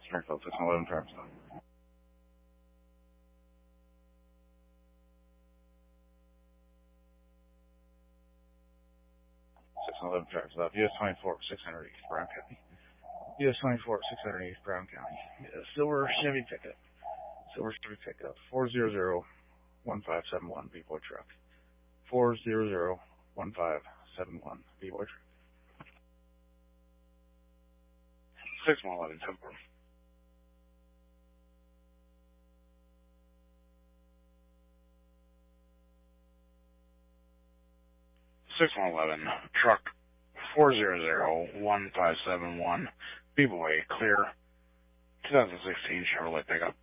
Springfield 611 traffic stop. 611 traffic stop. US 24 600 East Brown County. US 24 600 East Brown County. Silver Chevy pickup. 400-1571 B-Boy truck. 400-1571 B-Boy truck. 611 Temple. 611 truck 400-1571 B-Boy clear 2016 Chevrolet pickup.